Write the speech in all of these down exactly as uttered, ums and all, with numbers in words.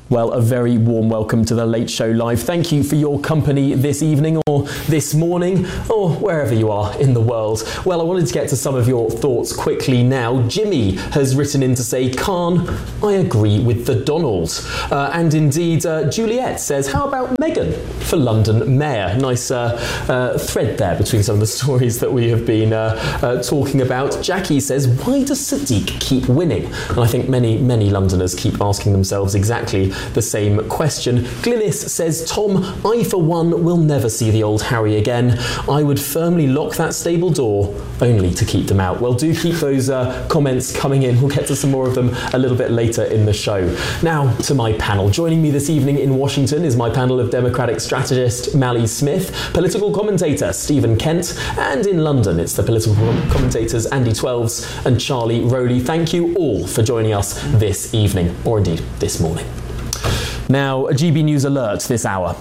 Well, a very warm welcome to the Late Show Live. Thank you for your company this evening or this morning or wherever you are in the world. Well, I wanted to get to some of your thoughts quickly now. Jimmy has written in to say, Khan, I agree with the Donald. Uh, and indeed, uh, Juliet says, how about Meghan for London Mayor? Nice uh, uh, thread there between some of the stories that we have been uh, uh, talking about. Jackie says, why does Sadiq keep winning? And I think many, many Londoners keep asking themselves exactly the same question. Glynis says, Tom, I for one will never see the old Harry again. I would firmly lock that stable door only to keep them out. Well, do keep those uh, comments coming in. We'll get to some more of them a little bit later in the show. Now to my panel. Joining me this evening in Washington is my panel of Democratic strategist Mally Smith, political commentator Stephen Kent, and in London it's the political commentators Andy Twelves and Charlie Rowley. Thank you all for joining us this evening, or indeed this morning. Now, a G B News alert this hour.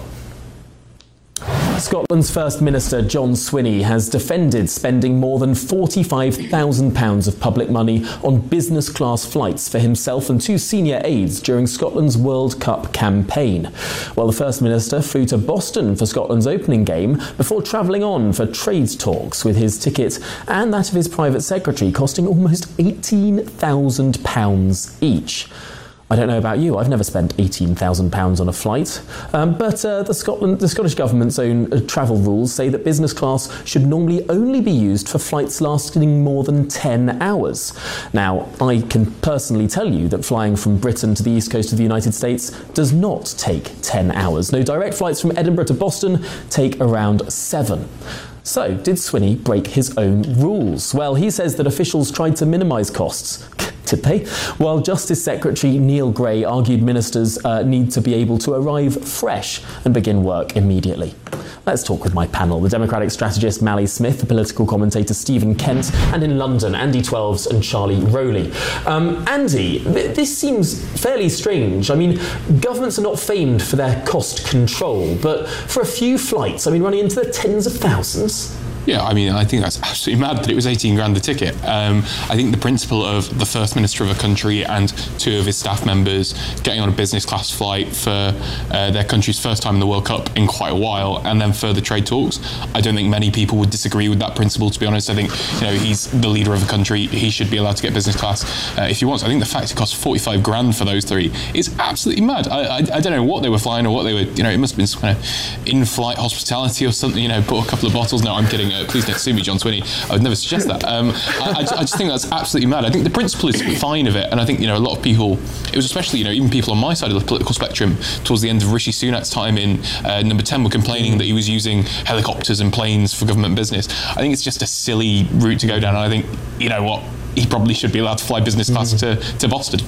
Scotland's First Minister John Swinney has defended spending more than forty-five thousand pounds of public money on business class flights for himself and two senior aides during Scotland's World Cup campaign. Well, the First Minister flew to Boston for Scotland's opening game before travelling on for trade talks, with his ticket and that of his private secretary costing almost eighteen thousand pounds each. I don't know about you, I've never spent eighteen thousand pounds on a flight, um, but uh, the Scotland, the Scottish Government's own uh, travel rules say that business class should normally only be used for flights lasting more than ten hours. Now, I can personally tell you that flying from Britain to the east coast of the United States does not take ten hours. No, direct flights from Edinburgh to Boston take around seven. So, did Swinney break his own rules? Well, he says that officials tried to minimise costs. Did they? While Justice Secretary Neil Gray argued ministers uh, need to be able to arrive fresh and begin work immediately. Let's talk with my panel, the Democratic strategist Mally Smith, the political commentator Stephen Kent, and in London, Andy Twelves and Charlie Rowley. Um, Andy, th- this seems fairly strange. I mean, governments are not famed for their cost control, but for a few flights, I mean, running into the tens of thousands. Yeah, I mean, I think that's absolutely mad that it was eighteen grand a ticket. Um, I think the principle of the First Minister of a country and two of his staff members getting on a business class flight for uh, their country's first time in the World Cup in quite a while, and then further trade talks, I don't think many people would disagree with that principle, to be honest. I think, you know, he's the leader of a country, he should be allowed to get business class uh, if he wants. I think the fact it costs forty-five grand for those three is absolutely mad. I, I, I don't know what they were flying or what they were, you know, it must have been some kind of in-flight hospitality or something, you know, bought a couple of bottles. No, I'm kidding. Uh, please don't sue me, John Swinney. I would never suggest that. Um, I, I, I just think that's absolutely mad. I think the principle is fine of it, and I think, you know, a lot of people, it was especially, you know, even people on my side of the political spectrum towards the end of Rishi Sunak's time in uh, number ten were complaining that he was using helicopters and planes for government business. I think it's just a silly route to go down, and I think, you know what, he probably should be allowed to fly business class mm. to, to Boston.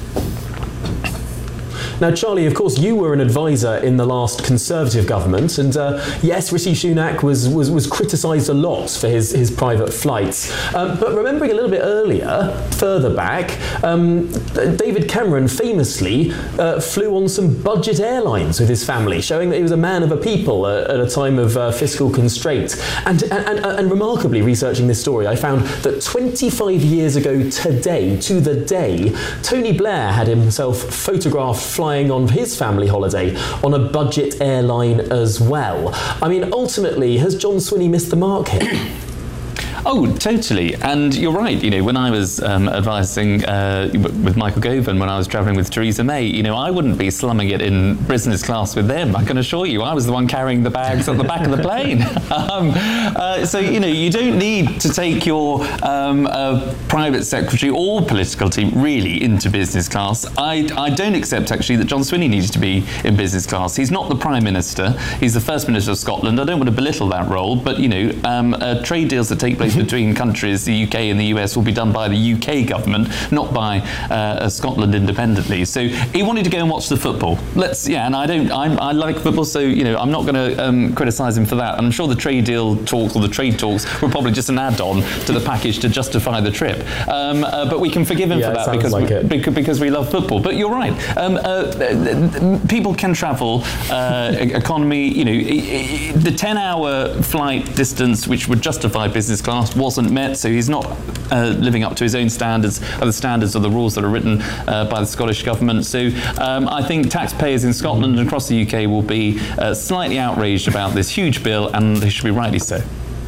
Now, Charlie, of course, you were an advisor in the last Conservative government, and uh, yes, Rishi Sunak was was, was criticised a lot for his, his private flights. Um, but remembering a little bit earlier, further back, um, David Cameron famously uh, flew on some budget airlines with his family, showing that he was a man of a people uh, at a time of uh, fiscal constraint. And, and, and, and remarkably, researching this story, I found that twenty-five years ago today, to the day, Tony Blair had himself photographed flying on his family holiday on a budget airline as well. I mean, ultimately, has John Swinney missed the mark here? Oh, totally. And you're right. You know, when I was um, advising uh, with Michael Gove, when I was travelling with Theresa May, you know, I wouldn't be slumming it in business class with them. I can assure you, I was the one carrying the bags at the back of the plane. um, uh, so, you know, you don't need to take your um, uh, private secretary or political team really into business class. I, I don't accept, actually, that John Swinney needs to be in business class. He's not the Prime Minister. He's the First Minister of Scotland. I don't want to belittle that role, but, you know, um, uh, trade deals that take place between countries, the U K and the U S, will be done by the U K government, not by uh, Scotland independently. So he wanted to go and watch the football. Let's, yeah, and I don't, I'm, I like football, so, you know, I'm not going to um, criticise him for that. And I'm sure the trade deal talks or the trade talks were probably just an add-on to the package to justify the trip. Um, uh, but we can forgive him yeah, for that because, like we, because because we love football. But you're right. Um, uh, people can travel, uh, economy. You know, the ten-hour flight distance, which would justify business class, class wasn't met, so he's not uh, living up to his own standards, or the standards of the rules that are written uh, by the Scottish Government. So um, I think taxpayers in Scotland and across the U K will be uh, slightly outraged about this huge bill, and they should be rightly so.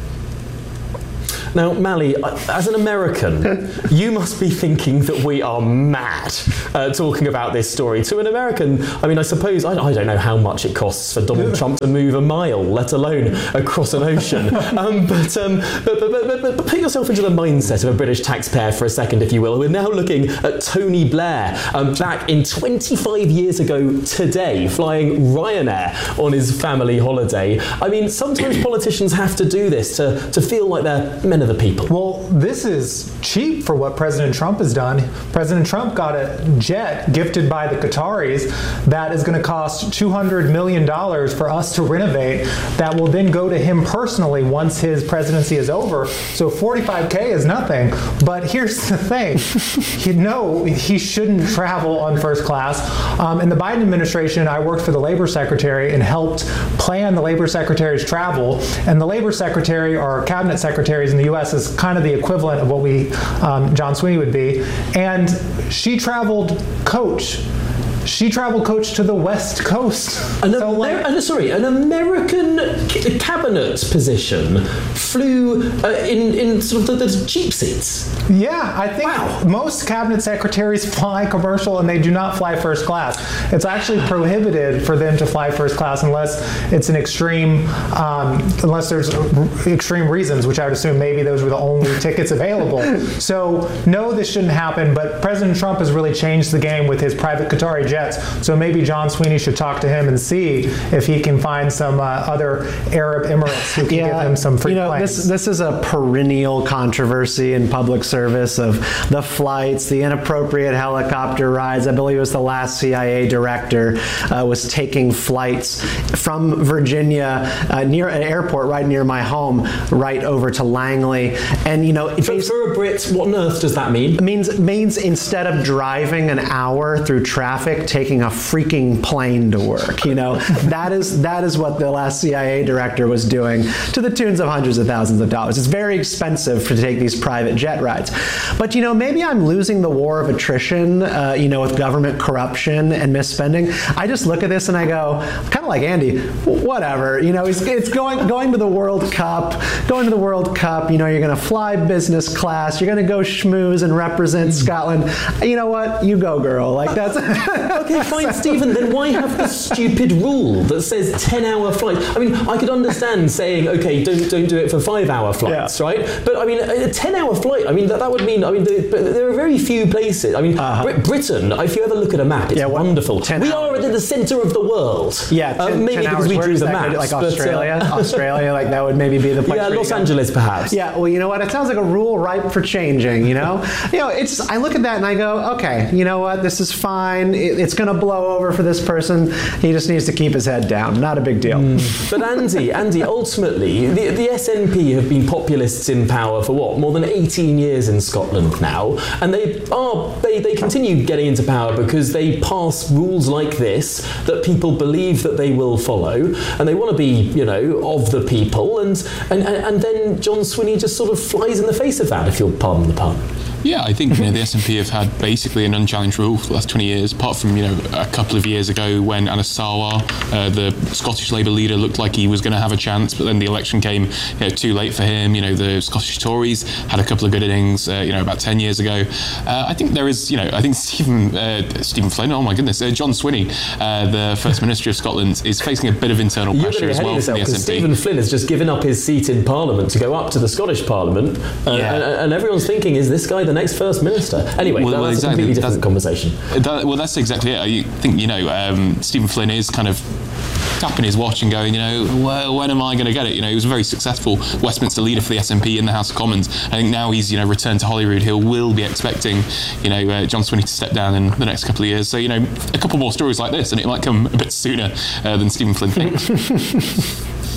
Now, Mally, as an American, you must be thinking that we are mad uh, talking about this story. To an American, I mean, I suppose, I, I don't know how much it costs for Donald Trump to move a mile, let alone across an ocean. Um, but, um, but, but, but, but, but put yourself into the mindset of a British taxpayer for a second, if you will. We're now looking at Tony Blair, um, back in twenty-five years ago today, flying Ryanair on his family holiday. I mean, sometimes politicians have to do this to, to feel like they're men of the people. Well, this is cheap for what President Trump has done. President Trump got a jet gifted by the Qataris that is going to cost two hundred million dollars for us to renovate, that will then go to him personally once his presidency is over. So forty-five K is nothing. But here's the thing. You know, he shouldn't travel on first class. Um, in the Biden administration, I worked for the Labor Secretary and helped plan the Labor Secretary's travel. And the Labor Secretary, or cabinet secretaries in the U S, is kind of the equivalent of what we, um, John Sweeney would be. And she traveled coach. She traveled coach to the West Coast. An so Amer- like, uh, sorry, an American c- cabinet position flew uh, in, in sort of the, the cheap seats. Yeah, I think Wow. most cabinet secretaries fly commercial and they do not fly first class. It's actually prohibited for them to fly first class unless it's an extreme, um, unless there's r- extreme reasons, which I would assume maybe those were the only tickets available. So no, this shouldn't happen, but President Trump has really changed the game with his private Qatari jets. So maybe John Sweeney should talk to him and see if he can find some uh, other Arab Emirates who can Yeah, give him some free you know, planes. this this is a perennial controversy in public service of the flights, the inappropriate helicopter rides. I believe it was the last C I A director uh, was taking flights from Virginia uh, near an airport right near my home, right over to Langley, and you know, it For, for a Brit, what on earth does that mean? means means instead of driving an hour through traffic, taking a freaking plane to work. You know, that is that is what the last C I A director was doing, to the tunes of hundreds of thousands of dollars. It's very expensive to take these private jet rides. But you know, maybe I'm losing the war of attrition, uh, you know, with government corruption and misspending. I just look at this and I go, kind of like Andy, whatever. You know, it's, it's going going to the World Cup, going to the World Cup. You know, you're going to fly business class. You're going to go schmooze and represent Scotland. You know what? You go, girl. Like that's. Okay, fine, Stephen, then why have the stupid rule that says ten-hour flights? I mean, I could understand saying, okay, don't don't do it for five-hour flights, yeah. right? But, I mean, a ten-hour flight, I mean, that, that would mean, I mean, the, but there are very few places. I mean, uh-huh. Brit- Britain, if you ever look at a map, it's yeah, what, wonderful. We hours. are at the centre of the world. Yeah, ten, uh, maybe ten because hours. we Where drew is the that maps. like but, Australia? Uh, Australia, like that would maybe be the place. Yeah, where Los you go. Angeles, perhaps. Yeah, well, you know what? It sounds like a rule ripe for changing, you know? You know, it's, I look at that and I go, okay, you know what? This is fine. It, it's going to blow over for this person. He just needs to keep his head down. Not a big deal. Mm. But Andy, Andy, ultimately, the, the S N P have been populists in power for what, more than eighteen years in Scotland now, and they are they, they continue getting into power because they pass rules like this that people believe that they will follow, and they want to be, you know, of the people, and and and then John Sweeney just sort of flies in the face of that, if you'll pardon the pun. Yeah, I think you know, the S N P have had basically an unchallenged rule for the last twenty years, apart from you know a couple of years ago when Anas Sarwar, uh, the Scottish Labour leader, looked like he was going to have a chance, but then the election came you know, too late for him. You know, the Scottish Tories had a couple of good innings, uh, you know, about ten years ago. Uh, I think there is, you know, I think Stephen uh, Stephen Flynn, oh my goodness, uh, John Sweeney, uh, the First Minister of Scotland, is facing a bit of internal You're pressure as well from the S N P. Stephen Flynn has just given up his seat in Parliament to go up to the Scottish Parliament, uh, Yeah. and, and everyone's thinking, is this guy the next First Minister? Anyway, Well, that- well, that's exactly. a completely different That's- conversation. That, well, that's exactly it. I think, you know, um, Stephen Flynn is kind of tapping his watch and going, you know, well, when am I going to get it? You know, he was a very successful Westminster leader for the S N P in the House of Commons. I think now he's, you know, returned to Holyrood. He will be expecting, you know, uh, John Sweeney to step down in the next couple of years. So, you know, a couple more stories like this, and it might come a bit sooner uh, than Stephen Flynn thinks.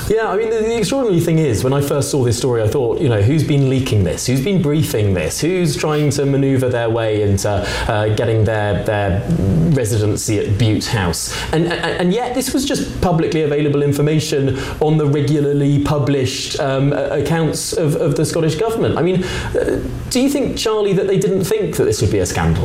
Yeah, I mean, the, the extraordinary thing is, when I first saw this story, I thought, you know, who's been leaking this? Who's been briefing this? Who's trying to manoeuvre their way into uh, getting their their residency at Bute House? And, and and yet, this was just publicly available information on the regularly published um, accounts of, of the Scottish government. I mean, uh, do you think, Charlie, that they didn't think that this would be a scandal?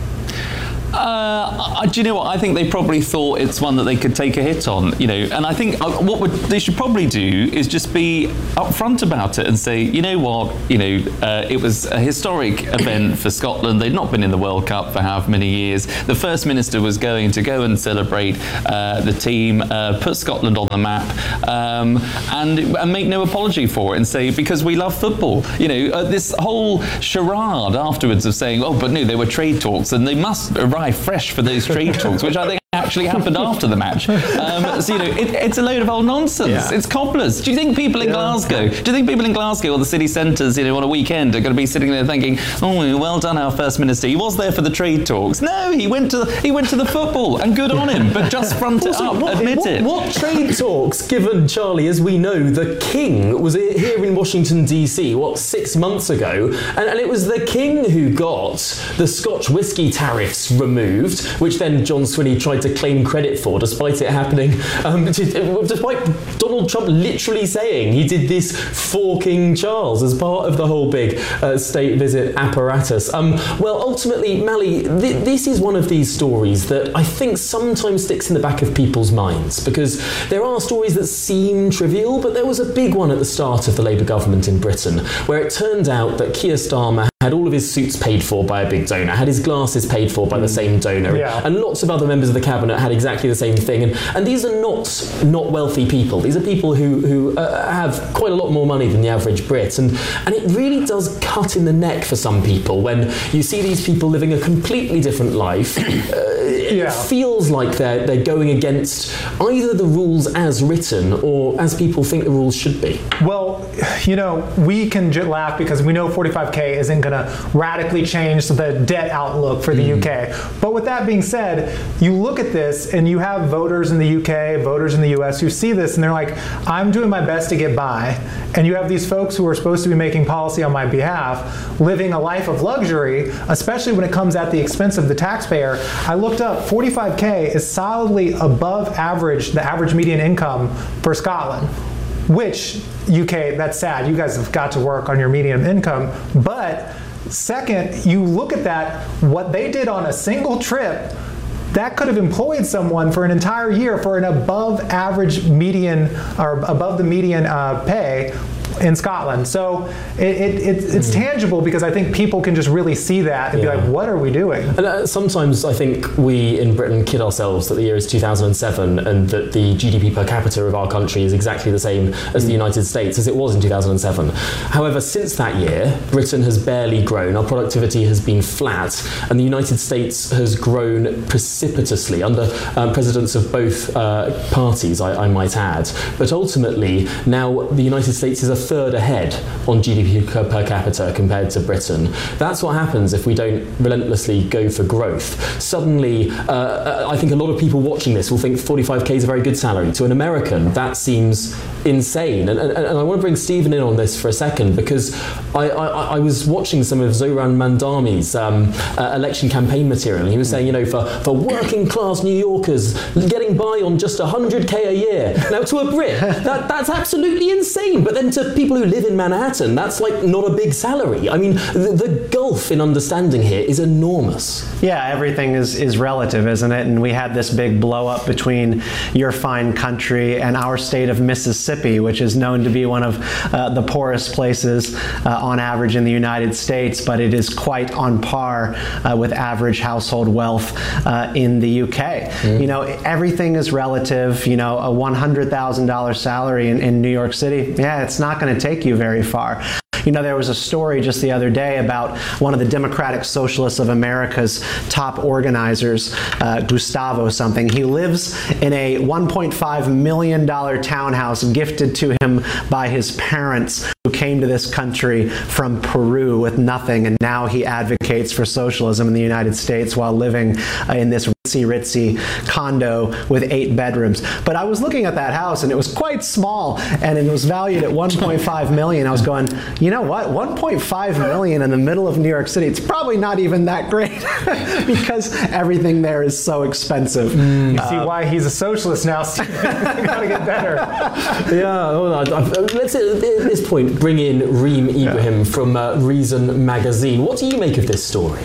Uh, do you know what? I think they probably thought it's one that they could take a hit on, you know. And I think uh, what would, they should probably do is just be upfront about it and say, you know what, you know, uh, it was a historic event for Scotland. They'd not been in the World Cup for how many years. The First Minister was going to go and celebrate uh, the team, uh, put Scotland on the map, um, and, and make no apology for it, and say, because we love football. You know, uh, this whole charade afterwards of saying, oh, but no, there were trade talks, and they must arrive fresh for those trade talks, which I think actually happened after the match. Um, so, you know, it, it's a load of old nonsense. Yeah. It's cobblers. Do you think people in yeah. Glasgow, do you think people in Glasgow or the city centres, you know, on a weekend are going to be sitting there thinking, oh, well done, our First Minister. He was there for the trade talks. No, he went to the, he went to the football, and good on him, but just front it up, what, admit what, it. What trade talks, given, Charlie, as we know, the King was here in Washington, D C, what, six months ago, and, and it was the King who got the Scotch whisky tariffs removed, which then John Swinney tried to claim credit for, despite it happening, um, despite Donald Trump literally saying he did this for King Charles as part of the whole big uh, state visit apparatus. Um, well, ultimately, Mally, th- this is one of these stories that I think sometimes sticks in the back of people's minds, because there are stories that seem trivial, but there was a big one at the start of the Labour government in Britain, where it turned out that Keir Starmer had all of his suits paid for by a big donor, had his glasses paid for by the same donor, yeah. and lots of other members of the cabinet had exactly the same thing. And, and these are not not wealthy people. These are people who, who uh, have quite a lot more money than the average Brit. And, and it really does cut in the neck for some people when you see these people living a completely different life. Uh, it yeah. feels like they're, they're going against either the rules as written or as people think the rules should be. Well, you know, we can j- laugh because we know forty-five K isn't going to radically change the debt outlook for the mm. U K. But with that being said, you look at this and you have voters in the U K, voters in the U S who see this and they're like, I'm doing my best to get by. And you have these folks who are supposed to be making policy on my behalf, living a life of luxury, especially when it comes at the expense of the taxpayer. I looked up, forty-five K is solidly above average, the average median income for Scotland, which, U K, that's sad. You guys have got to work on your median income. But second, you look at that, what they did on a single trip, that could have employed someone for an entire year for an above average median, or above the median uh, pay in Scotland. So it, it, it, it's mm. tangible, because I think people can just really see that and yeah. be like, what are we doing? And uh, sometimes I think we in Britain kid ourselves that the year is two thousand seven and that the G D P per capita of our country is exactly the same as the United States as it was in two thousand seven. However, since that year, Britain has barely grown. Our productivity has been flat, and the United States has grown precipitously under um, presidents of both uh, parties, I, I might add. But ultimately, now the United States is a third ahead on G D P per capita compared to Britain. That's what happens if we don't relentlessly go for growth. Suddenly, uh, I think a lot of people watching this will think forty-five K is a very good salary. To an American, that seems insane. And, and, and I want to bring Stephen in on this for a second, because I, I, I was watching some of Zoran Mandami's um, uh, election campaign material, and he was saying, you know, for, for working class New Yorkers getting by on just one hundred K a year. Now, to a Brit, that, that's absolutely insane. But then to people who live in Manhattan, that's like not a big salary. I mean, the, the gulf in understanding here is enormous. Yeah, everything is, is relative, isn't it? And we had this big blow up between your fine country and our state of Mississippi, which is known to be one of uh, the poorest places uh, on average in the United States, but it is quite on par uh, with average household wealth uh, in the U K. Mm. You know, everything is relative. You know, a one hundred thousand dollars salary in, in New York City, yeah, it's not going to take you very far. You know, there was a story just the other day about one of the Democratic Socialists of America's top organizers, uh, Gustavo something. He lives in a one point five million dollars townhouse gifted to him by his parents, who who came to this country from Peru with nothing, and now he advocates for socialism in the United States while living uh, in this ritzy ritzy condo with eight bedrooms. But I was looking at that house and it was quite small, and it was valued at one point five million. I was going, you know what, one point five million in the middle of New York City, it's probably not even that great because everything there is so expensive. Mm. You uh, see why he's a socialist now. Gotta get better. Yeah, well, I, I, let's at this point bring in Reem Ibrahim yeah. from uh, Reason Magazine. What do you make of this story?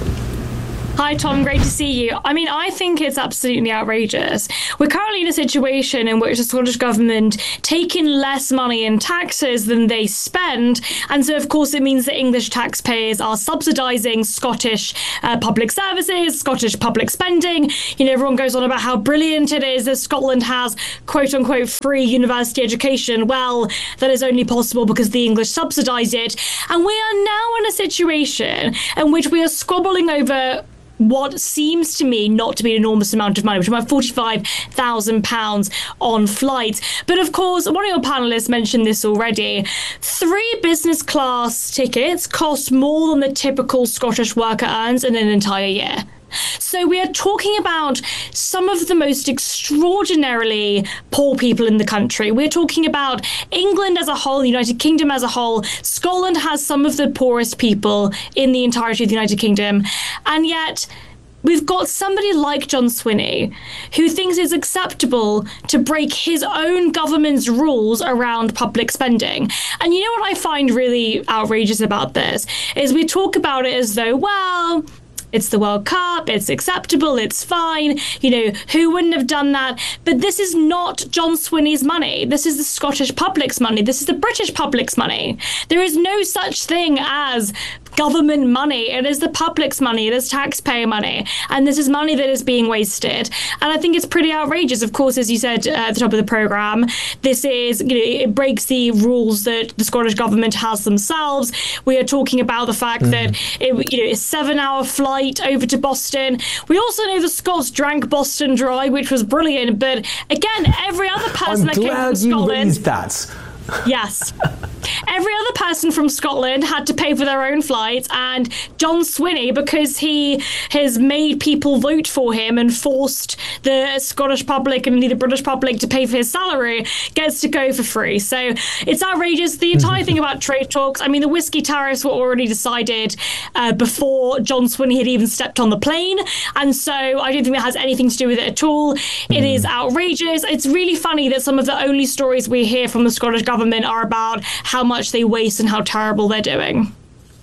Hi, Tom. Great to see you. I mean, I think it's absolutely outrageous. We're currently in a situation in which the Scottish Government taking less money in taxes than they spend. And so, of course, it means that English taxpayers are subsidising Scottish uh, public services, Scottish public spending. You know, everyone goes on about how brilliant it is that Scotland has, quote unquote, free university education. Well, that is only possible because the English subsidise it. And we are now in a situation in which we are squabbling over what seems to me not to be an enormous amount of money, which is about forty-five thousand pounds on flights. But of course, one of your panelists mentioned this already. Three business class tickets cost more than the typical Scottish worker earns in an entire year. So we are talking about some of the most extraordinarily poor people in the country. We're talking about England as a whole, the United Kingdom as a whole. Scotland has some of the poorest people in the entirety of the United Kingdom. And yet we've got somebody like John Swinney who thinks it's acceptable to break his own government's rules around public spending. And you know what I find really outrageous about this is we talk about it as though, well, it's the World Cup, it's acceptable, it's fine, you know, who wouldn't have done that? But this is not John Swinney's money. This is the Scottish public's money. This is the British public's money. There is no such thing as government money. It is the public's money. It is taxpayer money. And this is money that is being wasted. And I think it's pretty outrageous. Of course, as you said uh, at the top of the programme, this is, you know, it breaks the rules that the Scottish government has themselves. We are talking about the fact mm. that it, you know, a seven-hour flight over to Boston. We also know the Scots drank Boston dry, which was brilliant. But again, every other person I'm that came from Scotland... I'm glad you raised that. Yes. Every other person from Scotland had to pay for their own flights, and John Swinney, because he has made people vote for him and forced the Scottish public and the British public to pay for his salary, gets to go for free. So it's outrageous. The entire thing about trade talks, I mean, the whiskey tariffs were already decided uh, before John Swinney had even stepped on the plane, and so I don't think that has anything to do with it at all. It is outrageous. It's really funny that some of the only stories we hear from the Scottish government are about how much they waste and how terrible they're doing.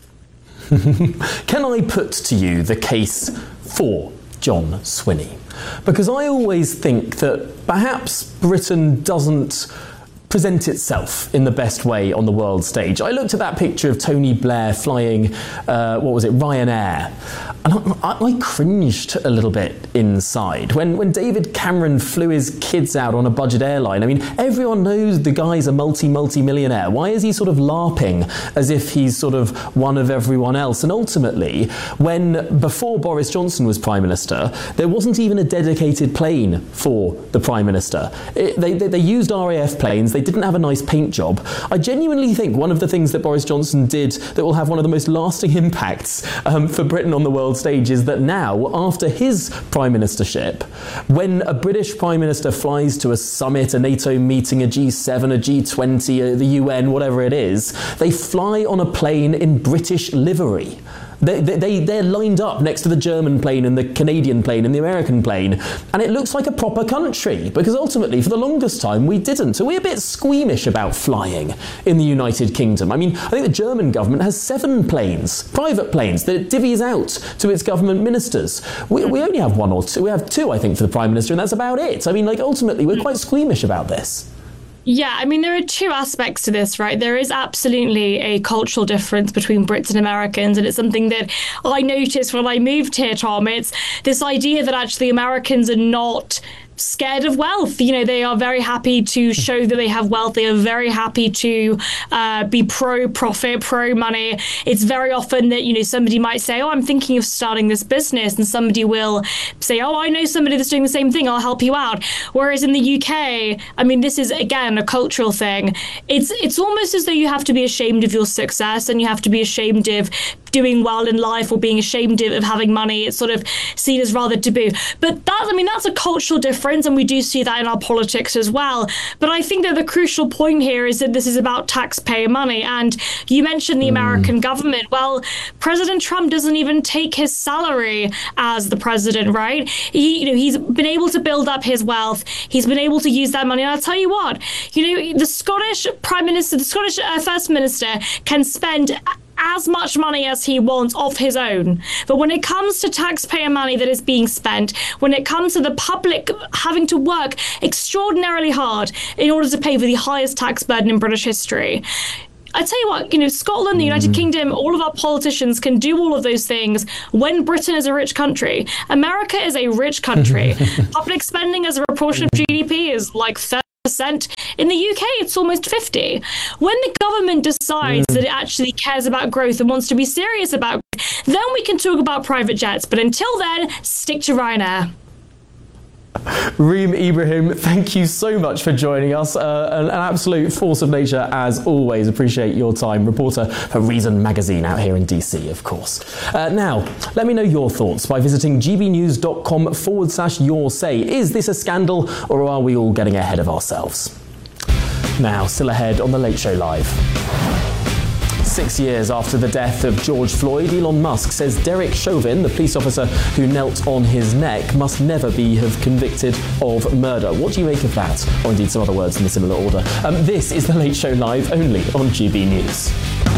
Can I put to you the case for John Swinney? Because I always think that perhaps Britain doesn't present itself in the best way on the world stage. I looked at that picture of Tony Blair flying, uh, what was it, Ryanair, and I, I cringed a little bit inside. When, when David Cameron flew his kids out on a budget airline, I mean, everyone knows the guy's a multi, multi-millionaire. Why is he sort of LARPing as if he's sort of one of everyone else? And ultimately, when, before Boris Johnson was Prime Minister, there wasn't even a dedicated plane for the Prime Minister. It, they, they, they used R A F planes. They didn't have a nice paint job. I genuinely think one of the things that Boris Johnson did that will have one of the most lasting impacts um, for Britain on the world stage is that now, after his prime ministership, when a British prime minister flies to a summit, a NATO meeting, a G seven, a G twenty, a, the U N, whatever it is, they fly on a plane in British livery. They, they, they're lined up next to the German plane and the Canadian plane and the American plane, and it looks like a proper country, because ultimately, for the longest time, we didn't. So we're a bit squeamish about flying in the United Kingdom. I mean, I think the German government has seven planes, private planes, that it divvies out to its government ministers. We, we only have one or two. We have two, I think, for the Prime Minister, and that's about it. I mean, like, ultimately, we're quite squeamish about this. Yeah, I mean, there are two aspects to this, right? There is absolutely a cultural difference between Brits and Americans, and it's something that I noticed when I moved here, Tom. It's this idea that actually Americans are not scared of wealth. You know, they are very happy to show that they have wealth. They are very happy to uh, be pro-profit, pro-money. It's very often that, you know, somebody might say, oh, I'm thinking of starting this business, and somebody will say, oh, I know somebody that's doing the same thing, I'll help you out. Whereas in the U K, I mean, this is, again, a cultural thing. It's, it's almost as though you have to be ashamed of your success, and you have to be ashamed of doing well in life, or being ashamed of, of having money. It's sort of seen as rather taboo. But that, I mean, that's a cultural difference, and we do see that in our politics as well. But I think that the crucial point here is that this is about taxpayer money. And you mentioned the American mm. government. Well, President Trump doesn't even take his salary as the president, right? He, you know, he's been able to build up his wealth. He's been able to use that money. And I'll tell you what, you know, the Scottish Prime Minister, the Scottish uh, First Minister can spend as much money as he wants of his own. But when it comes to taxpayer money that is being spent, when it comes to the public having to work extraordinarily hard in order to pay for the highest tax burden in British history, I tell you what, you know, Scotland, the United mm. Kingdom, all of our politicians can do all of those things when Britain is a rich country. America is a rich country. Public spending as a proportion of G D P is like thirty percent. In the U K, it's almost fifty. When the government decides mm. that it actually cares about growth and wants to be serious about growth, then we can talk about private jets. But until then, stick to Ryanair. Reem Ibrahim, thank you so much for joining us. Uh, an, an absolute force of nature, as always. Appreciate your time. Reporter for Reason Magazine out here in D C, of course. Uh, now, let me know your thoughts by visiting gbnews.com forward slash your say. Is this a scandal, or are we all getting ahead of ourselves? Now, still ahead on The Late Show Live. Six years after the death of George Floyd, Elon Musk says Derek Chauvin, the police officer who knelt on his neck, must never be have convicted of murder. What do you make of that? Or indeed some other words in a similar order. Um, this is The Late Show Live, only on G B News.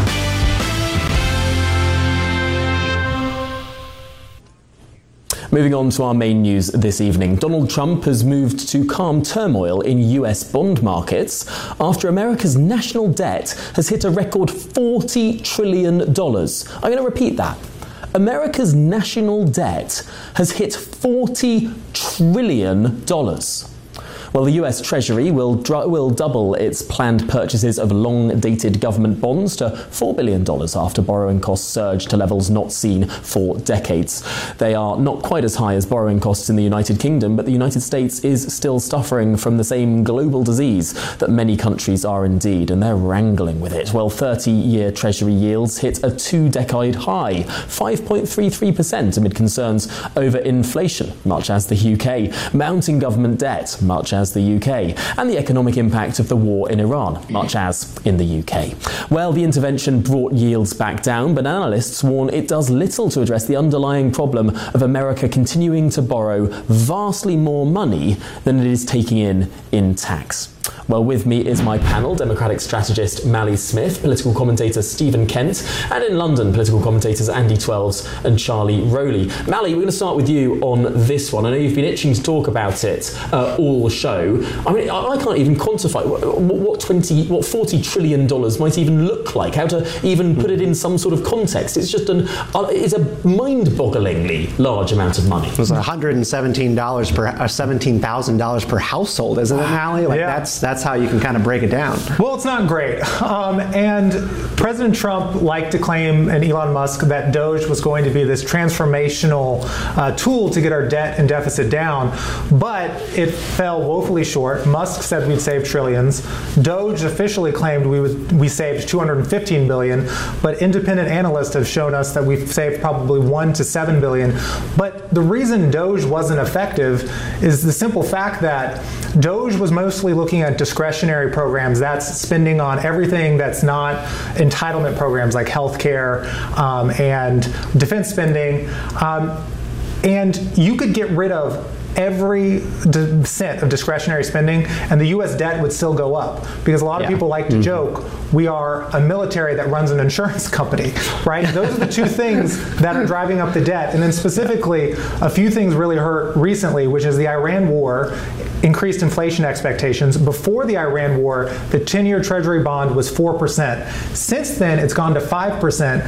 Moving on to our main news this evening. Donald Trump has moved to calm turmoil in U S bond markets after America's national debt has hit a record forty trillion dollars. I'm going to repeat that. America's national debt has hit forty trillion dollars. Well, the U S Treasury will dr- will double its planned purchases of long-dated government bonds to four billion dollars after borrowing costs surged to levels not seen for decades. They are not quite as high as borrowing costs in the United Kingdom, but the United States is still suffering from the same global disease that many countries are indeed, and they're wrangling with it. Well, thirty-year Treasury yields hit a two-decade high, five point three three percent, amid concerns over inflation, much as the U K, mounting government debt, much as as the U K, and the economic impact of the war in Iran, much as in the U K. Well, the intervention brought yields back down, but analysts warn it does little to address the underlying problem of America continuing to borrow vastly more money than it is taking in in tax. Well, with me is my panel, Democratic strategist Mally Smith, political commentator Stephen Kent, and in London, political commentators Andy Twelves and Charlie Rowley. Mally, we're going to start with you on this one. I know you've been itching to talk about it uh, all show. I mean, I, I can't even quantify what, what twenty, what forty trillion dollars might even look like. How to even put it in some sort of context? It's just an, uh, it's a mind-bogglingly large amount of money. It was one hundred seventeen dollars per, uh, seventeen thousand dollars per household, isn't it, Mally? Like yeah. that's that's how you can kind of break it down. Well, it's not great. Um, and President Trump liked to claim, and Elon Musk, that Doge was going to be this transformational uh, tool to get our debt and deficit down, but it fell woefully short. Musk said we'd save trillions. Doge officially claimed we would, we saved two hundred fifteen billion, but independent analysts have shown us that we've saved probably one to seven billion. But the reason Doge wasn't effective is the simple fact that Doge was mostly looking at discretionary programs. That's spending on everything that's not entitlement programs like healthcare um, and defense spending. Um, and you could get rid of every cent of discretionary spending and the U S debt would still go up, because a lot of yeah. people like to mm-hmm. joke we are a military that runs an insurance company, right? Those are the two things that are driving up the debt. And then specifically, a few things really hurt recently, which is the Iran war increased inflation expectations. Before the Iran war, the ten-year Treasury bond was four percent. Since then, it's gone to five percent.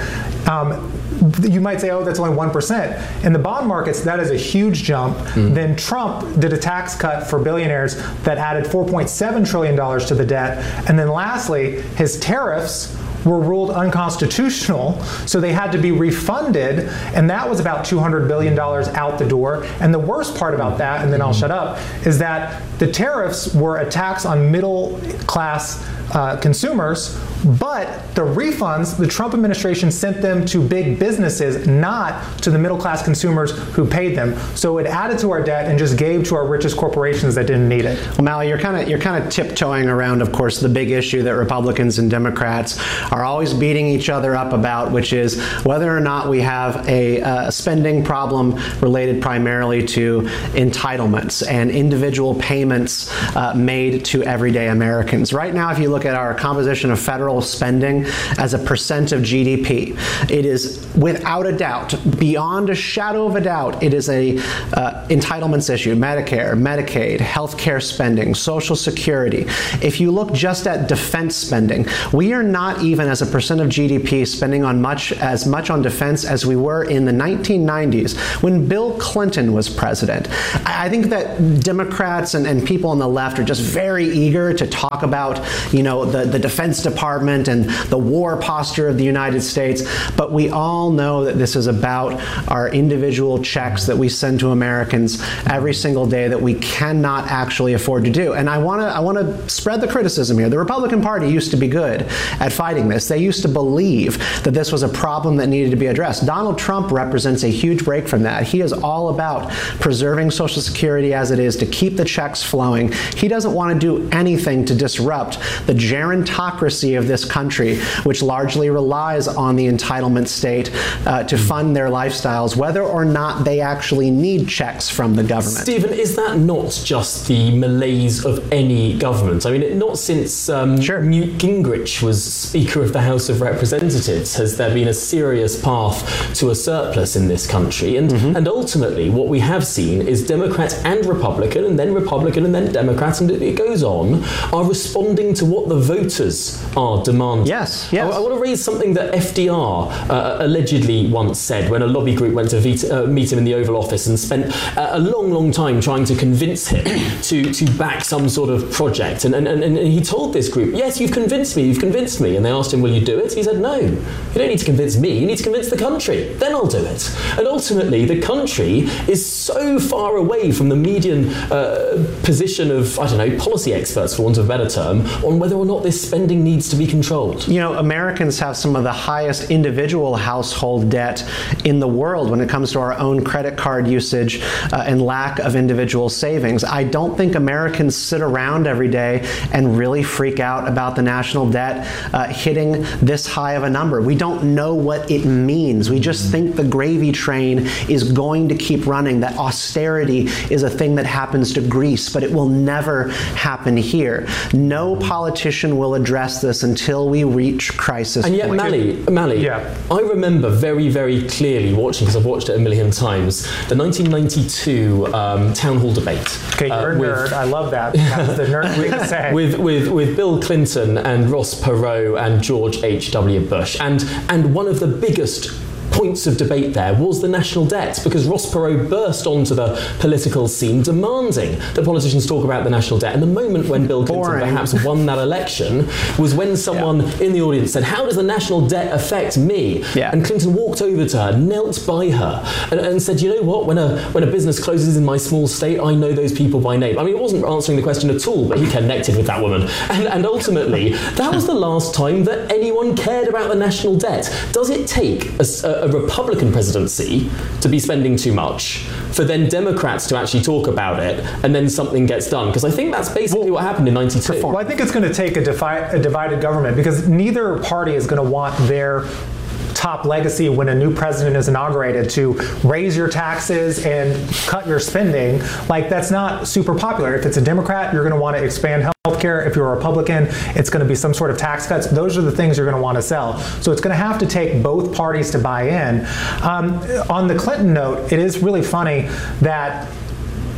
Um, you might say, oh, that's only one percent. In the bond markets, that is a huge jump. Mm. Then Trump did a tax cut for billionaires that added four point seven trillion dollars to the debt. And then lastly, his tariffs were ruled unconstitutional, so they had to be refunded, and that was about two hundred billion dollars out the door. And the worst part about that, and then I'll shut up, is that the tariffs were a tax on middle class uh, consumers, but the refunds, the Trump administration sent them to big businesses, not to the middle class consumers who paid them. So it added to our debt and just gave to our richest corporations that didn't need it. Well, Mally, you're kind of you're kind of tiptoeing around, of course, the big issue that Republicans and Democrats are always beating each other up about, which is whether or not we have a uh, spending problem related primarily to entitlements and individual payments uh, made to everyday Americans. Right now, if you look at our composition of federal spending as a percent of G D P, it is without a doubt, beyond a shadow of a doubt, it is a uh, entitlements issue. Medicare, Medicaid, healthcare spending, Social Security. If you look just at defense spending, we are not even as a percent of G D P spending on much as much on defense as we were in the nineteen nineties when Bill Clinton was president. I think that Democrats and, and people on the left are just very eager to talk about, you know, the, the Defense Department and the war posture of the United States, but we all know that this is about our individual checks that we send to Americans every single day that we cannot actually afford to do. And I want to I want to spread the criticism here. The Republican Party used to be good at fighting this. They used to believe that this was a problem that needed to be addressed. Donald Trump represents a huge break from that. He is all about preserving Social Security as it is, to keep the checks flowing. He doesn't want to do anything to disrupt the gerontocracy of this country, which largely relies on the entitlement state uh, to fund their lifestyles, whether or not they actually need checks from the government. Stephen, is that not just the malaise of any government? I mean, not since um, sure. Newt Gingrich was Speaker of the House of Representatives has there been a serious path to a surplus in this country. And, mm-hmm. and ultimately, what we have seen is Democrat and Republican, and then Republican and then Democrat, and it goes on, are responding to what the voters are demanding. Yes, yes. I, I want to raise something that F D R uh, allegedly once said when a lobby group went to meet, uh, meet him in the Oval Office and spent uh, a long, long time trying to convince him to, to back some sort of project. And, and, and he told this group, yes, you've convinced me, you've convinced me. And they asked him, will you do it? He said, no, you don't need to convince me, you need to convince the country. Then I'll do it. And ultimately, the country is so far away from the median uh, position of, I don't know, policy experts, for want of a better term, on whether or not this spending needs to be controlled. You know, Americans have some of the highest individual household debt in the world when it comes to our own credit card usage uh, and lack of individual savings. I don't think Americans sit around every day and really freak out about the national debt uh, hitting this high of a number. We don't know what it means. We just think the gravy train is going to keep running, that austerity is a thing that happens to Greece, but it will never happen here. No politician will address this until we reach crisis And yet, point. Mally, Mally, Yeah. I remember very, very clearly watching, because I've watched it a million times, the nineteen ninety-two um, town hall debate. Okay, you're uh, a with, nerd. I love that. That's the nerd thing to say. With, with, with Bill Clinton and Ross Perot and George H W Bush. And, and one of the biggest points of debate there was the national debt, because Ross Perot burst onto the political scene demanding that politicians talk about the national debt. And the moment when Bill Clinton Boring. perhaps won that election was when someone yeah. in the audience said, how does the national debt affect me? Yeah. And Clinton walked over to her, knelt by her, and, and said, you know what, when a when a business closes in my small state, I know those people by name. I mean, it wasn't answering the question at all, but he connected with that woman. And, and ultimately, that was the last time that anyone cared about the national debt. Does it take a, a, a Republican presidency to be spending too much for then Democrats to actually talk about it and then something gets done? Because I think that's basically well, what happened in ninety-two. Well, I think it's going to take a, defi- a divided government, because neither party is going to want their top legacy when a new president is inaugurated to raise your taxes and cut your spending. Like, that's not super popular. If it's a Democrat, you're going to want to expand healthcare. If you're a Republican, it's going to be some sort of tax cuts. Those are the things you're going to want to sell. So it's going to have to take both parties to buy in. Um, on the Clinton note, it is really funny that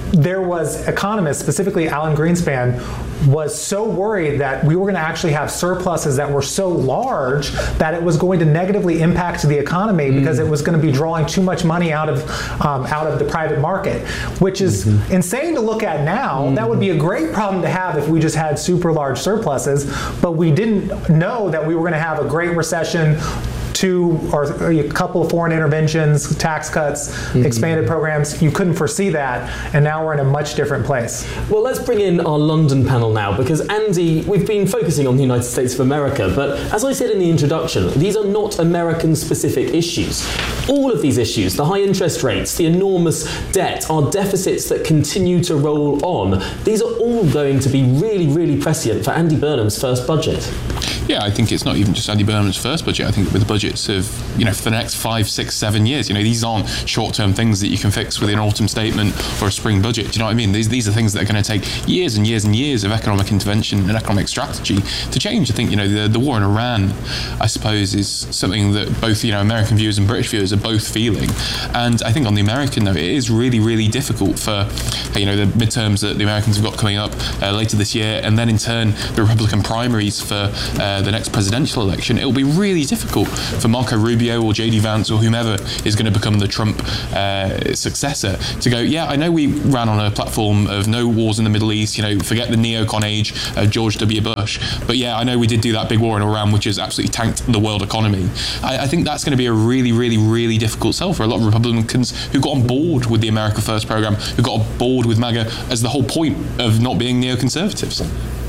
there was economists, specifically Alan Greenspan, was so worried that we were going to actually have surpluses that were so large that it was going to negatively impact the economy mm. because it was going to be drawing too much money out of um, out of the private market, which is mm-hmm. insane to look at now. Mm-hmm. That would be a great problem to have if we just had super large surpluses, but we didn't know that we were going to have a great recession, two or a couple of foreign interventions, tax cuts, mm-hmm. expanded programs. You couldn't foresee that, and now we're in a much different place. Well, let's bring in our London panel now, because Andy, we've been focusing on the United States of America, but as I said in the introduction, these are not American-specific issues. All of these issues, the high interest rates, the enormous debt, our deficits that continue to roll on, these are all going to be really, really prescient for Andy Burnham's first budget. Yeah, I think it's not even just Andy Burnham's first budget. I think with budgets of, you know, for the next five, six, seven years, you know, these aren't short-term things that you can fix with an autumn statement or a spring budget. Do you know what I mean? These these are things that are going to take years and years and years of economic intervention and economic strategy to change. I think, you know, the, the war in Iran, I suppose, is something that both, you know, American viewers and British viewers are both feeling. And I think on the American note, it is really, really difficult for, you know, the midterms that the Americans have got coming up uh, later this year, and then in turn the Republican primaries for uh, the next presidential election. It will be really difficult for Marco Rubio or J D Vance or whomever is going to become the Trump uh, successor to go, yeah, I know we ran on a platform of no wars in the Middle East, you know, forget the neocon age of George W. Bush, but yeah, I know we did do that big war in Iran, which has absolutely tanked the world economy. I, I think that's going to be a really, really, really difficult sell for a lot of Republicans who got on board with the America First program, who got on board with MAGA as the whole point of not being neoconservatives.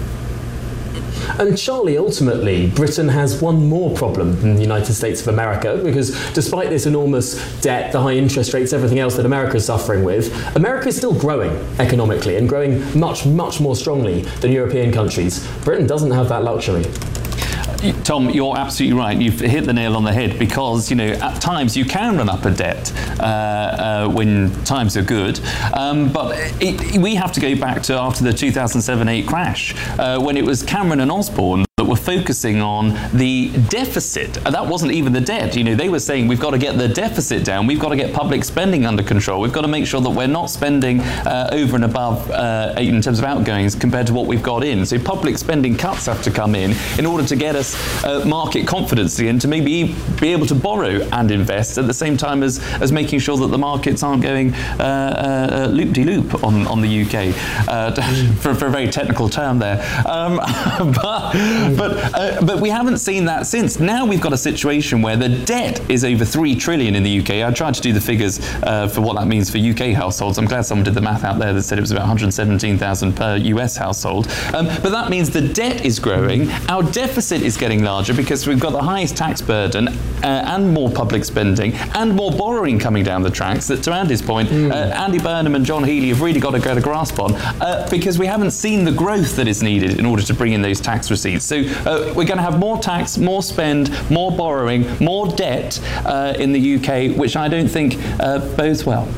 And Charlie, ultimately, Britain has one more problem than the United States of America, because despite this enormous debt, the high interest rates, everything else that America is suffering with, America is still growing economically and growing much, much more strongly than European countries. Britain doesn't have that luxury. Tom, you're absolutely right. You've hit the nail on the head, because, you know, at times you can run up a debt uh, uh, when times are good. Um, but it, we have to go back to after the two thousand seven eight crash, uh, when it was Cameron and Osborne that were focusing on the deficit. And that wasn't even the debt. You know, they were saying we've got to get the deficit down. We've got to get public spending under control. We've got to make sure that we're not spending uh, over and above uh, in terms of outgoings compared to what we've got in. So public spending cuts have to come in in order to get us uh, market confidence again, to maybe be able to borrow and invest at the same time as, as making sure that the markets aren't going uh, uh, loop-de-loop on, on the U K, uh, for, for a very technical term there. Um, but But uh, but we haven't seen that since. Now we've got a situation where the debt is over three trillion in the U K. I tried to do the figures uh, for what that means for U K households. I'm glad someone did the math out there that said it was about one hundred seventeen thousand per U S household. Um, but that means the debt is growing. Our deficit is getting larger because we've got the highest tax burden uh, and more public spending and more borrowing coming down the tracks. That, to Andy's point, mm. uh, Andy Burnham and John Healey have really got to get a grasp on, uh, because we haven't seen the growth that is needed in order to bring in those tax receipts. So uh, we're going to have more tax, more spend, more borrowing, more debt uh, in the U K, which I don't think uh, bodes well.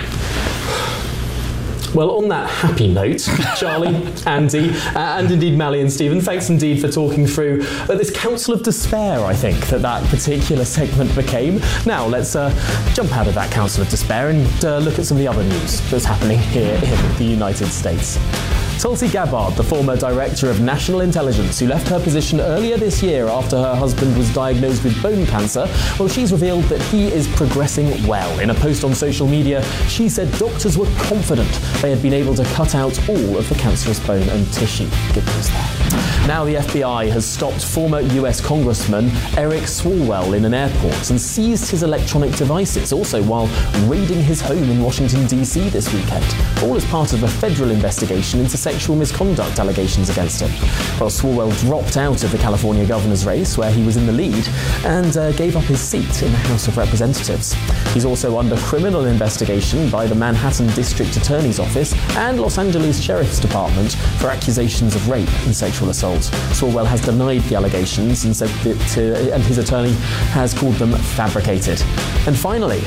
Well, on that happy note, Charlie, Andy, uh, and indeed Mally and Stephen, thanks indeed for talking through uh, this council of despair, I think, that that particular segment became. Now, let's uh, jump out of that council of despair and uh, look at some of the other news that's happening here in the United States. Tulsi Gabbard, the former director of National Intelligence, who left her position earlier this year after her husband was diagnosed with bone cancer, well, she's revealed that he is progressing well. In a post on social media, she said doctors were confident they had been able to cut out all of the cancerous bone and tissue. Good news there. Now the F B I has stopped former U S Congressman Eric Swalwell in an airport and seized his electronic devices, also while raiding his home in Washington, D C this weekend, all as part of a federal investigation into sexual misconduct allegations against him. Well, Swalwell dropped out of the California governor's race, where he was in the lead, and uh, gave up his seat in the House of Representatives. He's also under criminal investigation by the Manhattan District Attorney's Office and Los Angeles Sheriff's Department for accusations of rape and sexual assault. Swalwell has denied the allegations and said that, uh, and his attorney has called them fabricated. And finally,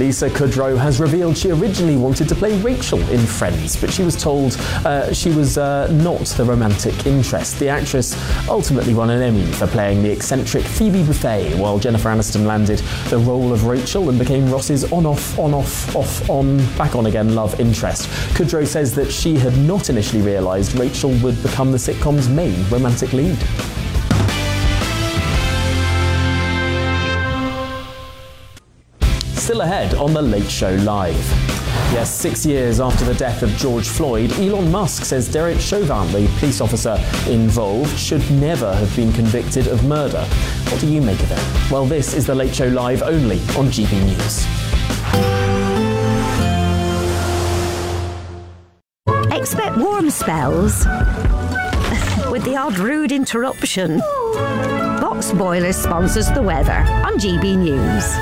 Lisa Kudrow has revealed she originally wanted to play Rachel in Friends, but she was told uh, she was uh, not the romantic interest. The actress ultimately won an Emmy for playing the eccentric Phoebe Buffay, while Jennifer Aniston landed the role of Rachel and became Ross's on-off, on-off, off-on, back-on-again love interest. Kudrow says that she had not initially realised Rachel would become the sitcom's main romantic lead. Still ahead on The Late Show Live. Yes, six years after the death of George Floyd, Elon Musk says Derek Chauvin, the police officer involved, should never have been convicted of murder. What do you make of it? Well, this is The Late Show Live only on G B News. Expect warm spells with the odd rude interruption. Box Boilers sponsors the weather on G B News.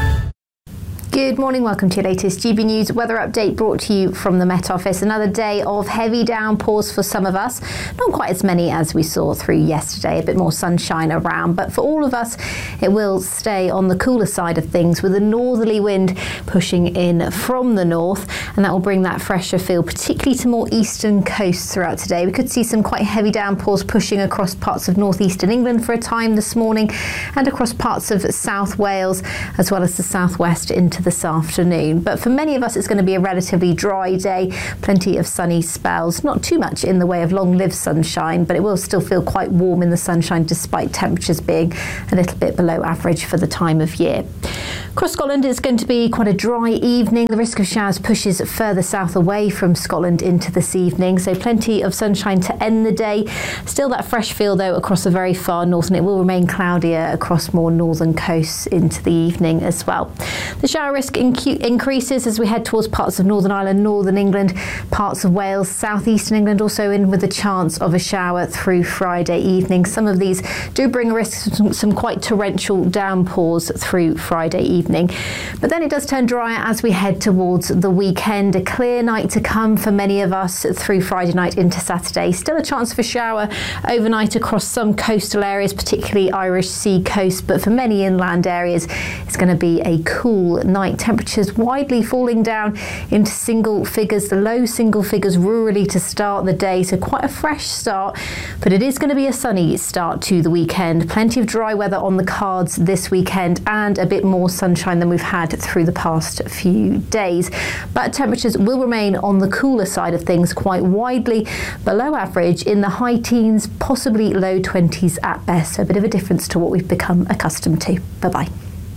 Good morning, welcome to your latest G B News weather update brought to you from the Met Office. Another day of heavy downpours for some of us. Not quite as many as we saw through yesterday, a bit more sunshine around, but for all of us it will stay on the cooler side of things with a northerly wind pushing in from the north, and that will bring that fresher feel particularly to more eastern coasts throughout today. We could see some quite heavy downpours pushing across parts of northeastern England for a time this morning and across parts of South Wales as well as the southwest into this afternoon. But for many of us, it's going to be a relatively dry day, plenty of sunny spells, not too much in the way of long-lived sunshine, but it will still feel quite warm in the sunshine despite temperatures being a little bit below average for the time of year. Across Scotland, it's going to be quite a dry evening. The risk of showers pushes further south away from Scotland into this evening, so plenty of sunshine to end the day. Still that fresh feel though across the very far north, and it will remain cloudier across more northern coasts into the evening as well. The shower risk inc- increases as we head towards parts of Northern Ireland, Northern England, parts of Wales, southeastern England also in with a chance of a shower through Friday evening. Some of these do bring a risk of some, some quite torrential downpours through Friday evening. But then it does turn drier as we head towards the weekend. A clear night to come for many of us through Friday night into Saturday. Still a chance for shower overnight across some coastal areas, particularly Irish Sea coast, but for many inland areas it's going to be a cool night. Temperatures widely falling down into single figures, the low single figures rurally to start the day, so quite a fresh start, but it is going to be a sunny start to the weekend. Plenty of dry weather on the cards this weekend and a bit more sunshine than we've had through the past few days, but temperatures will remain on the cooler side of things, quite widely below average in the high teens, possibly low twenties at best, so a bit of a difference to what we've become accustomed to. Bye-bye.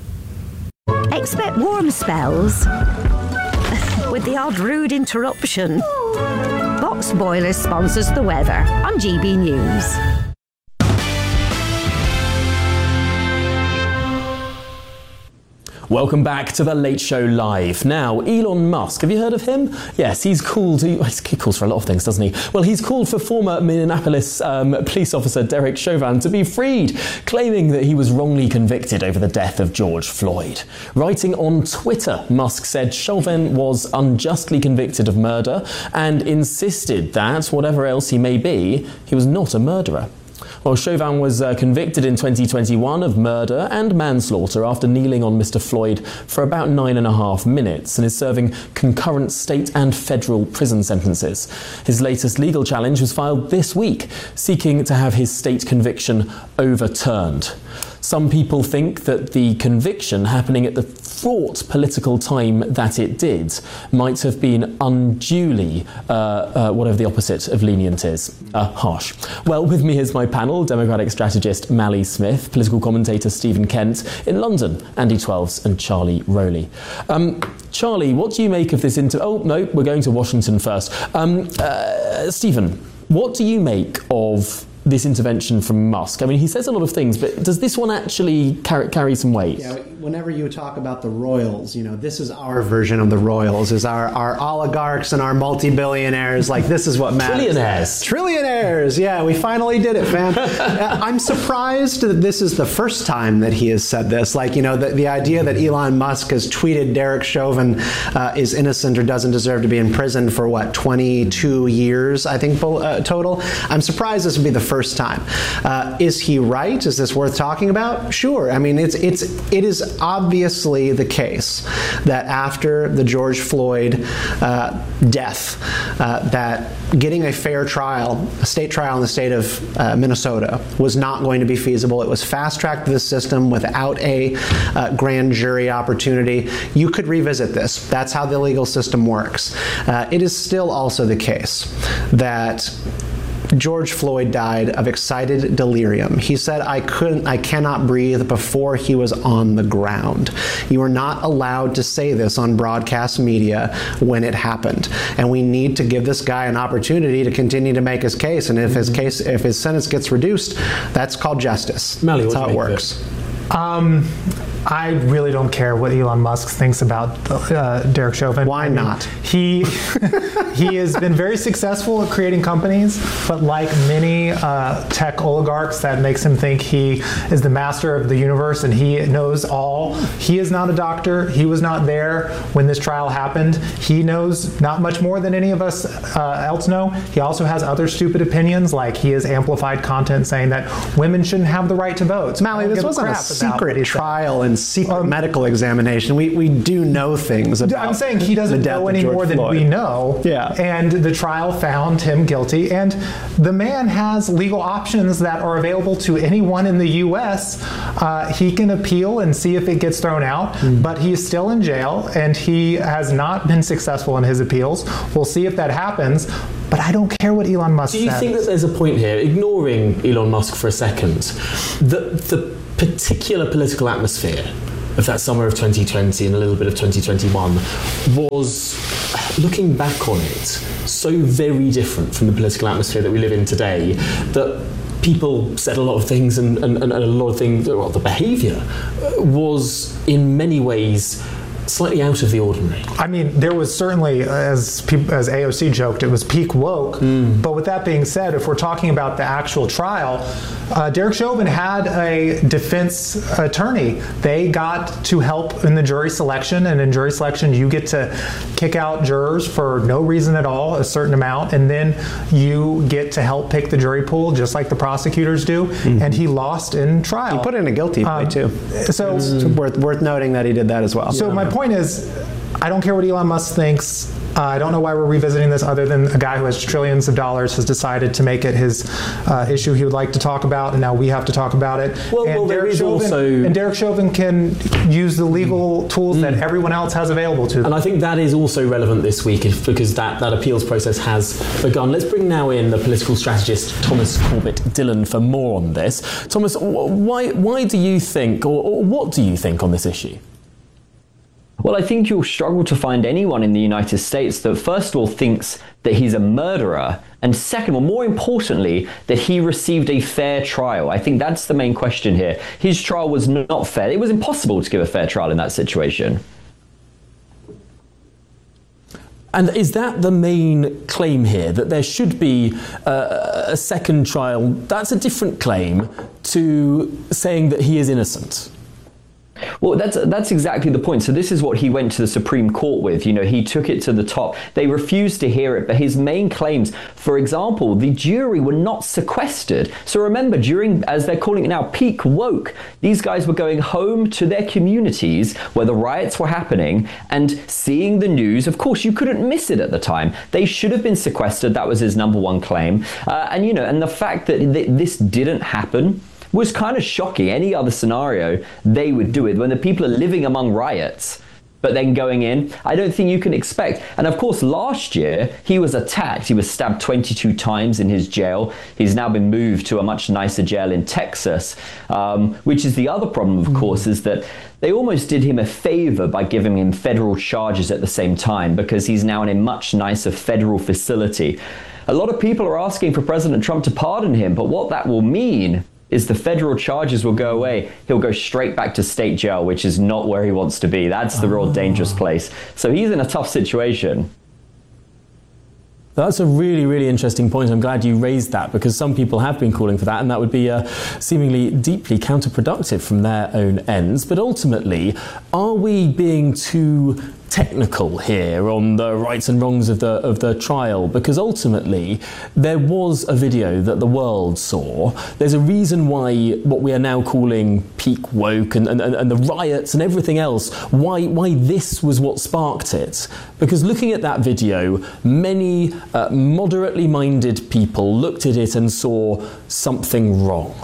Expect warm spells with the odd rude interruption. Box Boilers sponsors the weather on G B News. Welcome back to The Late Show Live. Now, Elon Musk, have you heard of him? Yes, he's called, he calls for a lot of things, doesn't he? Well, he's called for former Minneapolis um, police officer Derek Chauvin to be freed, claiming that he was wrongly convicted over the death of George Floyd. Writing on Twitter, Musk said Chauvin was unjustly convicted of murder and insisted that, whatever else he may be, he was not a murderer. Well, Chauvin was uh, convicted in twenty twenty-one of murder and manslaughter after kneeling on Mister Floyd for about nine and a half minutes and is serving concurrent state and federal prison sentences. His latest legal challenge was filed this week, seeking to have his state conviction overturned. Some people think that the conviction, happening at the fraught political time that it did, might have been unduly, uh, uh, whatever the opposite of lenient is, uh, harsh. Well, with me is my panel, Democratic strategist Mally Smith, political commentator Stephen Kent in London, Andy Twelves and Charlie Rowley. Um, Charlie, what do you make of this inter... Oh, no, we're going to Washington first. Um, uh, Stephen, what do you make of this intervention from Musk? I mean, he says a lot of things, but does this one actually carry, carry some weight? Yeah, whenever you talk about the royals, you know, this is our version of the royals, is our, our oligarchs and our multi-billionaires. Like, this is what matters. Trillionaires. Trillionaires, yeah, we finally did it, fam. I'm surprised that this is the first time that he has said this. Like, you know, the, the idea that Elon Musk has tweeted Derek Chauvin uh, is innocent or doesn't deserve to be in prison for, what, twenty-two years, I think, uh, total. I'm surprised this would be the first time. Uh, is he right? Is this worth talking about? Sure. I mean, it's it's it is is obviously the case that after the George Floyd uh, death, uh, that getting a fair trial, a state trial in the state of uh, Minnesota, was not going to be feasible. It was fast-tracked to the system without a uh, grand jury opportunity. You could revisit this. That's how the legal system works. Uh, it is still also the case that George Floyd died of excited delirium. He said, I couldn't, I cannot breathe before he was on the ground. You are not allowed to say this on broadcast media when it happened. And we need to give this guy an opportunity to continue to make his case. And if his case, if his sentence gets reduced, that's called justice. Mally, that's what how do you it make works. of it? Um, I really don't care what Elon Musk thinks about uh, Derek Chauvin. Why I mean, not? He he has been very successful at creating companies, but like many uh, tech oligarchs, that makes him think he is the master of the universe and he knows all. He is not a doctor. He was not there when this trial happened. He knows not much more than any of us uh, else know. He also has other stupid opinions, like he has amplified content saying that women shouldn't have the right to vote. Mally, this wasn't a secret trial and secret um, medical examination. We we do know things about I'm saying he doesn't know any more than we know. Yeah. And the trial found him guilty. And the man has legal options that are available to anyone in the U S. Uh, he can appeal and see if it gets thrown out, mm. but he's still in jail and he has not been successful in his appeals. We'll see if that happens. But I don't care what Elon Musk says. Do you says. think that there's a point here, ignoring Elon Musk for a second, that the particular political atmosphere of that summer of twenty twenty and a little bit of twenty twenty-one was, looking back on it, so very different from the political atmosphere that we live in today, that people said a lot of things and, and, and a lot of things, well, the behaviour was in many ways slightly out of the ordinary. I mean, there was certainly, as people, as A O C joked, it was peak woke. Mm. But with that being said, if we're talking about the actual trial, uh, Derek Chauvin had a defense attorney. They got to help in the jury selection, and in jury selection, you get to kick out jurors for no reason at all, a certain amount, and then you get to help pick the jury pool, just like the prosecutors do. Mm-hmm. And he lost in trial. He put in a guilty plea um, too. So it's worth worth noting that he did that as well. So yeah. my point is, I don't care what Elon Musk thinks. Uh, I don't know why we're revisiting this, other than a guy who has trillions of dollars has decided to make it his uh, issue he would like to talk about, and now we have to talk about it. Well, and well there Derek is Chauvin, also... And Derek Chauvin can use the legal tools mm. that everyone else has available to them. And I think that is also relevant this week, because that, that appeals process has begun. Let's bring now in the political strategist Thomas Corbett-Dillon for more on this. Thomas, why, why do you think, or, or what do you think on this issue? Well, I think you'll struggle to find anyone in the United States that, first of all, thinks that he's a murderer, and second, well, more importantly, that he received a fair trial. I think that's the main question here. His trial was not fair. It was impossible to give a fair trial in that situation. And is that the main claim here, that there should be uh, a second trial? That's a different claim to saying that he is innocent. Well, that's that's exactly the point. So this is what he went to the Supreme Court with. You know, he took it to the top. They refused to hear it. But his main claims, for example, the jury were not sequestered. So remember, during, as they're calling it now, peak woke, these guys were going home to their communities where the riots were happening and seeing the news. Of course, you couldn't miss it at the time. They should have been sequestered. That was his number one claim. Uh, and, you know, and the fact that th- this didn't happen was kind of shocking. Any other scenario, they would do it. When the people are living among riots, but then going in, I don't think you can expect. And of course, last year, he was attacked. He was stabbed twenty-two times in his jail. He's now been moved to a much nicer jail in Texas, um, which is the other problem, of course, is that they almost did him a favor by giving him federal charges at the same time, because he's now in a much nicer federal facility. A lot of people are asking for President Trump to pardon him, but what that will mean is the federal charges will go away. He'll go straight back to state jail, which is not where he wants to be. That's the real dangerous place. So he's in a tough situation. That's a really, really interesting point. I'm glad you raised that, because some people have been calling for that, and that would be uh, seemingly deeply counterproductive from their own ends. But ultimately, are we being too technical here on the rights and wrongs of the of the trial? Because ultimately there was a video that the world saw. There's a reason why what we are now calling peak woke and, and, and the riots and everything else, why why this was what sparked it. Because looking at that video, many uh, moderately minded people looked at it and saw something wrong.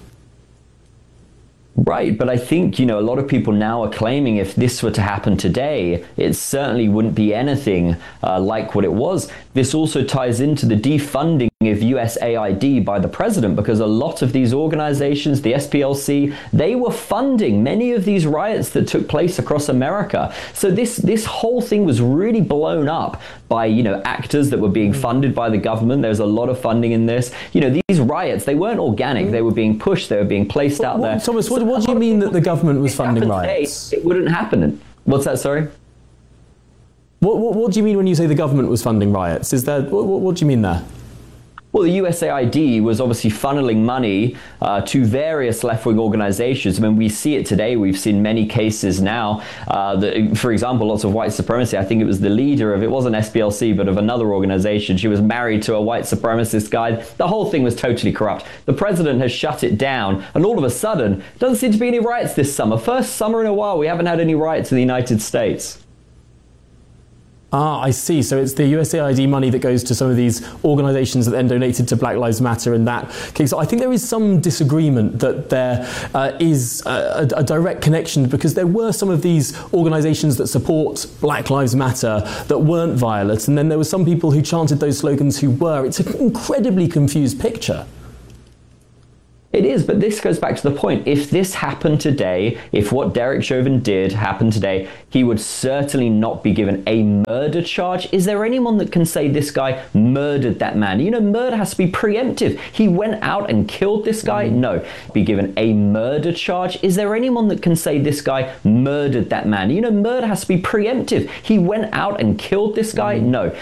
Right, but I think, you know, a lot of people now are claiming if this were to happen today, it certainly wouldn't be anything uh, like what it was. This also ties into the defunding of U S A I D by the president, because a lot of these organizations, the S P L C, they were funding many of these riots that took place across America. So this this whole thing was really blown up by, you know, actors that were being funded by the government. There's a lot of funding in this. You know, these riots, they weren't organic. They were being pushed. They were being placed out there. Thomas, what, what do you mean that the government was funding riots? Today, it wouldn't happen. What's that, sorry? What, what, what do you mean when you say the government was funding riots? Is there, what, what, what do you mean there? Well, the U S A I D was obviously funneling money uh, to various left-wing organizations. I mean, we see it today. We've seen many cases now. Uh, that, for example, lots of white supremacy. I think it was the leader of, it wasn't S P L C, but of another organization. She was married to a white supremacist guy. The whole thing was totally corrupt. The president has shut it down, and all of a sudden, doesn't seem to be any riots this summer. First summer in a while, we haven't had any riots in the United States. Ah, I see. So it's the U S A I D money that goes to some of these organisations that then donated to Black Lives Matter in that case. So I think there is some disagreement that there uh, is a, a direct connection, because there were some of these organisations that support Black Lives Matter that weren't violent, and then there were some people who chanted those slogans who were. It's an incredibly confused picture. It is, but this goes back to the point. If this happened today, if what Derek Chauvin did happened today, he would certainly not be given a murder charge. Is there anyone that can say this guy murdered that man? You know, murder has to be preemptive. He went out and killed this guy? No. Be given a murder charge? Is there anyone that can say this guy murdered that man? You know, murder has to be preemptive. He went out and killed this guy? No.